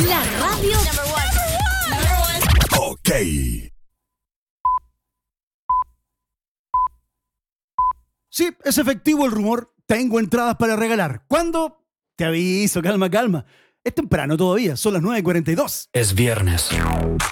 La radio. Ok. Sí, es efectivo el rumor. Tengo entradas para regalar. ¿Cuándo? Te aviso, calma. Es temprano todavía, son las 9:42. Es viernes.